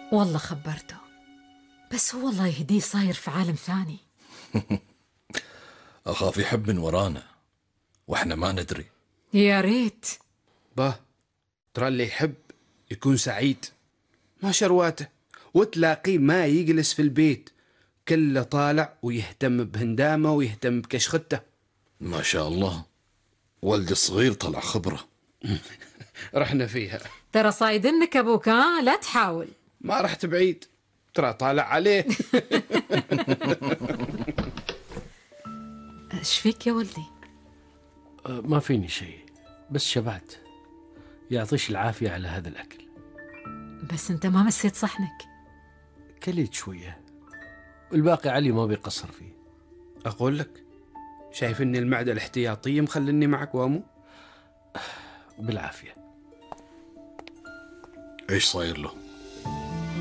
والله خبرته، بس هو الله يهديه صاير في عالم ثاني. أخاف يحب من ورانا وإحنا ما ندري. يا ريت. باه، ترى اللي يحب يكون سعيد، ما شرواته، وتلاقيه ما يجلس في البيت، كله طالع ويهتم بهندامه ويهتم بكشخته. ما شاء الله، ولدي الصغير طلع خبرة. رحنا فيها. ترى صايدنك أبوك، ها لا تحاول. ما رحت بعيد، ترى طالع عليه. ايش فيك يا ولدي؟ ما فيني شيء، بس شبعت. يعطيش العافية على هذا الأكل. بس انت ما مسيت صحنك. كليت شوية، والباقي علي ما بيقصر فيه. أقول لك، شايف إن المعدة الاحتياطية مخلني معك وامو؟ بالعافية. إيش صاير له؟